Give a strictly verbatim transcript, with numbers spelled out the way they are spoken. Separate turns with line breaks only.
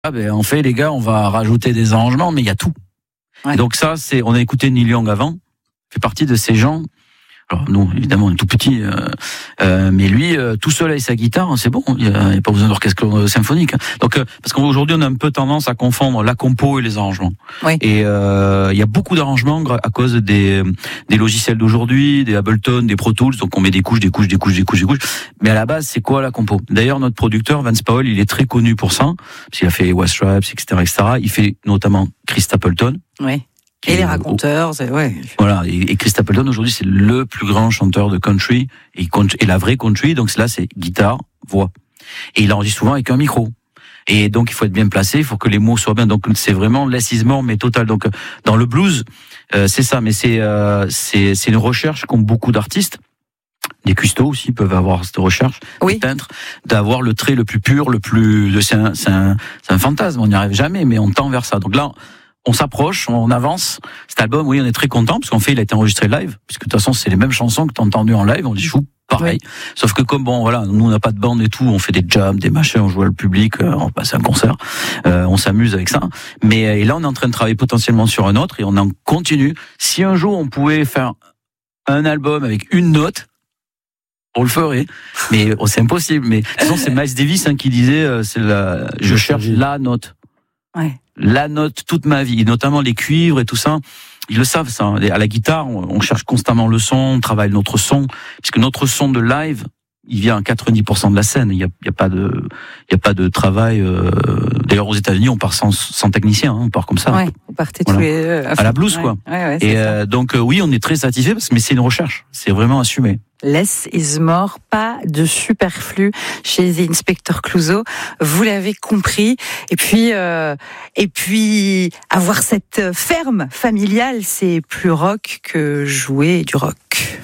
Ah ben en fait les gars, on va rajouter des arrangements, mais il y a tout. Ouais. Donc ça, c'est, on a écouté Neil Young avant, fait partie de ces gens. Alors nous, évidemment, on est tout petit, euh, euh, mais lui, euh, tout seul avec sa guitare, c'est bon. Il n'y a, a pas besoin d'orchestre symphonique. Donc, euh, parce qu'aujourd'hui, on a un peu tendance à confondre la compo et les arrangements. Oui. Et euh, il y a beaucoup d'arrangements à cause des des logiciels d'aujourd'hui, des Ableton, des Pro Tools. Donc, on met des couches, des couches, des couches, des couches, des couches. Mais à la base, c'est quoi la compo? D'ailleurs, notre producteur Vance Powell, il est très connu pour ça, parce qu'il a fait West Stripes, et cetera, et cetera. Il fait notamment Chris Stapleton.
Oui. Et les raconteurs, c'est, ouais.
Voilà. Et, et Chris Stapleton, aujourd'hui, c'est le plus grand chanteur de country, et, et la vraie country, donc là, c'est guitare, voix. Et il enregistre souvent avec un micro. Et donc, il faut être bien placé, il faut que les mots soient bien. Donc, c'est vraiment less is more, mais total. Donc, dans le blues, euh, c'est ça, mais c'est, euh, c'est, c'est une recherche qu'ont beaucoup d'artistes. Des custos aussi peuvent avoir cette recherche, oui. Des peintres, d'avoir le trait le plus pur, le plus, c'est un, c'est un, c'est un fantasme, on n'y arrive jamais, mais on tend vers ça. Donc là, on s'approche, on avance. Cet album, oui, on est très content parce qu'en fait, il a été enregistré live, puisque de toute façon, c'est les mêmes chansons que t'as entendues en live. On dit joue pareil. Oui. Sauf que comme bon, voilà, nous on n'a pas de bande et tout, on fait des jams, des machins, on joue à le public, euh, on passe un concert, euh, on s'amuse avec ça. Mais et là, on est en train de travailler potentiellement sur un autre et on en continue. Si un jour on pouvait faire un album avec une note, on le ferait, mais oh, c'est impossible. Mais de toute façon, c'est Miles Davis hein, qui disait, euh, c'est la, je cherche la note. Ouais. La note toute ma vie, notamment les cuivres et tout ça, ils le savent ça. À la guitare, on cherche constamment le son, on travaille notre son, puisque notre son de live, il vient à quatre-vingt-dix pour cent de la scène. Il y a, il y a pas de, il y a pas de travail. Euh... D'ailleurs, aux États-Unis, on part sans, sans technicien, hein, on part comme ça.
Ouais, vous partez voilà. tous les deux à,
à la blues, ouais. quoi.
Ouais, ouais,
et euh, donc, euh, oui, on est très satisfait, parce que mais c'est une recherche, c'est vraiment assumé.
Less is more, pas de superflu chez The Inspector Clouseau. Vous l'avez compris. Et puis, euh, et puis, avoir cette ferme familiale, c'est plus rock que jouer du rock.